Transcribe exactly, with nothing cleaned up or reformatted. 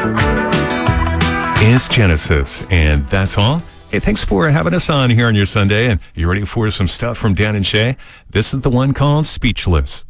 It's Genesis, and that's all. Hey, thanks for having us on here on your Sunday, and you ready for some stuff from Dan and Shay? This is the one called Speechless.